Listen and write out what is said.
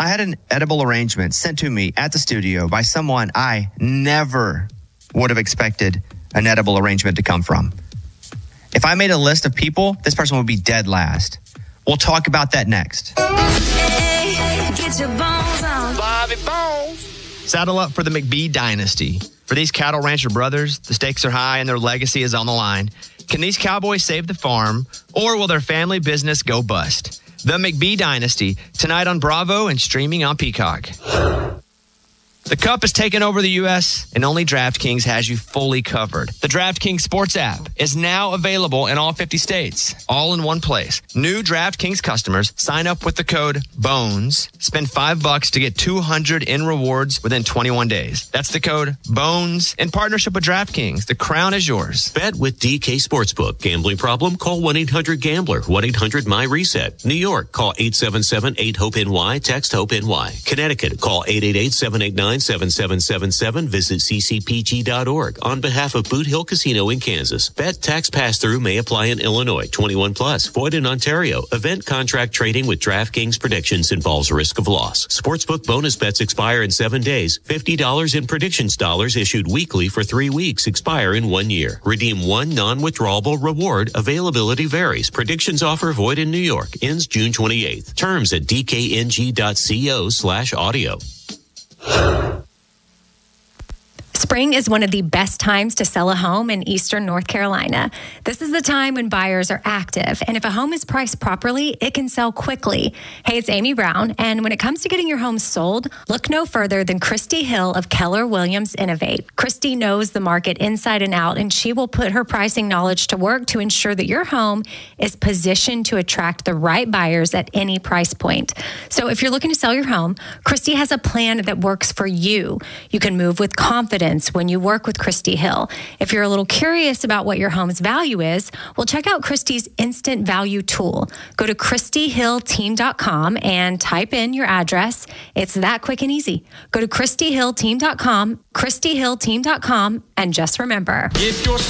I had an edible arrangement sent to me at the studio by someone I never would have expected an edible arrangement to come from. If I made a list of people, this person would be dead last. We'll talk about that next. Hey, get your bones on. Bobby Bones. Saddle up for the McBee dynasty. For these cattle rancher brothers, the stakes are high and their legacy is on the line. Can these cowboys save the farm, or will their family business go bust? The McBee dynasty, tonight on Bravo and streaming on Peacock. The Cup has taken over the U.S., and only DraftKings has you fully covered. The DraftKings Sports app is now available in all 50 states, all in one place. New DraftKings customers sign up with the code BONES, spend $5 to get $200 in rewards within 21 days. That's the code BONES in partnership with DraftKings. The crown is yours. Bet with DK Sportsbook. Gambling problem? Call 1-800-GAMBLER. 1-800-MY-RESET. New York, call 877-8-HOPE-NY. Text HOPE-NY. Connecticut, call 888-789-7777. Visit ccpg.org. On behalf of Boot Hill Casino in Kansas. Bet tax pass-through may apply in Illinois. 21 plus. Void in Ontario. Event contract trading with DraftKings predictions involves risk of loss. Sportsbook bonus bets expire in 7 days. $50 in predictions dollars issued weekly for 3 weeks expire in 1 year. Redeem one non-withdrawable reward. Availability varies. Predictions offer void in New York. Ends June 28th. Terms at dkng.co/audio. Spring is one of the best times to sell a home in Eastern North Carolina. This is the time when buyers are active, and if a home is priced properly, it can sell quickly. Hey, it's Amy Brown, and when it comes to getting your home sold, look no further than Christy Hill of Keller Williams Innovate. Christy knows the market inside and out, and she will put her pricing knowledge to work to ensure that your home is positioned to attract the right buyers at any price point. So if you're looking to sell your home, Christy has a plan that works for you. You can move with confidence when you work with Christy Hill. If you're a little curious about what your home's value is, well, check out Christy's Instant Value tool. Go to ChristyHillTeam.com and type in your address. It's that quick and easy. Go to ChristyHillTeam.com, ChristyHillTeam.com, and just remember, If you're